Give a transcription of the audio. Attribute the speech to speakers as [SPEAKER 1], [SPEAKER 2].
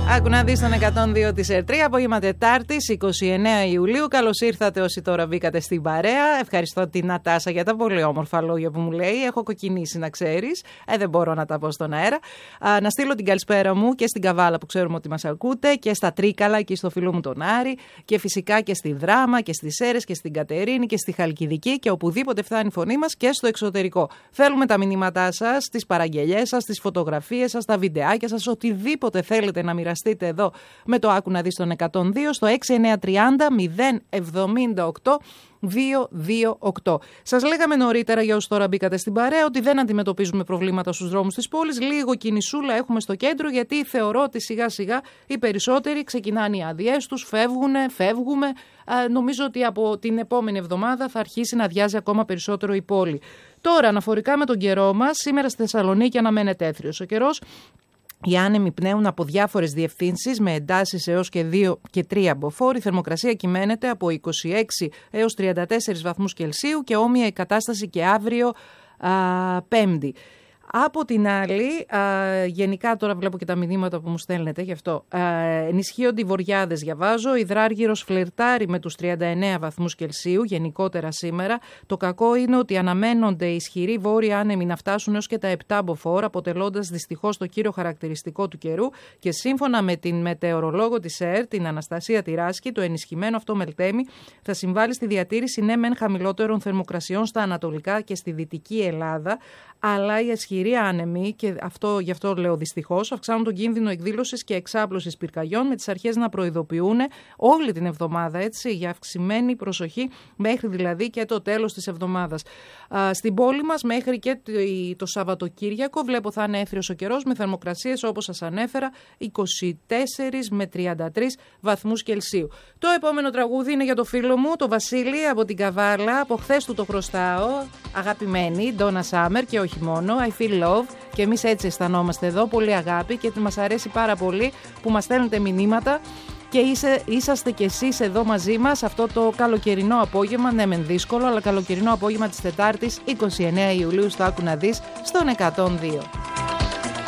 [SPEAKER 1] Άκου να δεις στον 102 της ΕΡΤΡΙ, απόγευμα Τετάρτης, 29 Ιουλίου. Καλώς ήρθατε όσοι τώρα μπήκατε στην παρέα. Ευχαριστώ την Νατάσα για τα πολύ όμορφα λόγια που μου λέει. Έχω κοκκινήσει, να ξέρεις. Δεν μπορώ να τα πω στον αέρα. Να στείλω την καλησπέρα μου και στην Καβάλα που ξέρουμε ότι μας ακούτε, και στα Τρίκαλα, εκεί στο φίλο μου τον Άρη, και φυσικά και στη Δράμα και στις Σέρρες και στην Κατερίνη και στη Χαλκιδική και οπουδήποτε φτάνει η φωνή μας και στο εξωτερικό. Θέλουμε τα μηνύματά σας, τις παραγγελιές σας, τις φωτογραφίες σας, τα βιντεάκια σας, οτιδήποτε θέλετε να μοιραστείτε εδώ με το Άκου να δεις τον 102 στο 6930 078 228. Σας λέγαμε νωρίτερα, για όσους τώρα μπήκατε στην παρέα, ότι δεν αντιμετωπίζουμε προβλήματα στους δρόμους της πόλης. Λίγο κινησούλα έχουμε στο κέντρο, γιατί θεωρώ ότι σιγά σιγά οι περισσότεροι ξεκινάνε οι άδειές τους, φεύγουμε. Νομίζω ότι από την επόμενη εβδομάδα θα αρχίσει να αδειάζει ακόμα περισσότερο η πόλη. Τώρα, αναφορικά με τον καιρό μας, σήμερα στη Θεσσαλονίκη αναμένεται έθριος ο καιρός. Οι άνεμοι πνέουν από διάφορες διευθύνσεις με εντάσεις έως και 2 και 3 μποφόρ. Η θερμοκρασία κυμαίνεται από 26 έως 34 βαθμούς Κελσίου και όμοια η κατάσταση και αύριο Πέμπτη. Από την άλλη, γενικά τώρα βλέπω και τα μηνύματα που μου στέλνετε, γι' αυτό ενισχύονται οι βοριάδες, διαβάζω. Υδράργυρος φλερτάρει με τους 39 βαθμούς Κελσίου γενικότερα σήμερα. Το κακό είναι ότι αναμένονται ισχυροί βόρειοι άνεμοι να φτάσουν έως και τα 7 μποφόρ, αποτελώντας δυστυχώς το κύριο χαρακτηριστικό του καιρού, και σύμφωνα με την μετεωρολόγο της ΕΡΤ, την Αναστασία Τυράσκη, το ενισχυμένο αυτό μελτέμι θα συμβάλλει στη διατήρηση ναι μεν χαμηλότερων θερμοκρασιών στα ανατολικά και στη δυτική Ελλάδα, αλλά οι ισχυροί άνεμοι, και γι' αυτό λέω δυστυχώς, αυξάνουν τον κίνδυνο εκδήλωσης και εξάπλωσης πυρκαγιών, με τις αρχές να προειδοποιούν όλη την εβδομάδα, έτσι, για αυξημένη προσοχή μέχρι δηλαδή και το τέλος της εβδομάδας. Στην πόλη μας μέχρι και το Σαββατοκύριακο βλέπω θα είναι έθριος ο καιρός, με θερμοκρασίες όπως σας ανέφερα 24 με 33 βαθμούς Κελσίου. Το επόμενο τραγούδι είναι για το φίλο μου, το Βασίλη από την Καβάλα. Από χθες του το χρωστάω, αγαπημένη, Ντόνα Σάμερ, και όχι μόνο, I feel love, και εμείς έτσι αισθανόμαστε εδώ, πολύ αγάπη, και μας αρέσει πάρα πολύ που μας στέλνετε μηνύματα και είσαστε κι εσείς εδώ μαζί μας αυτό το καλοκαιρινό απόγευμα, ναι μεν δύσκολο, αλλά καλοκαιρινό απόγευμα της Τετάρτης 29 Ιουλίου στο Άκου να δεις στον 102.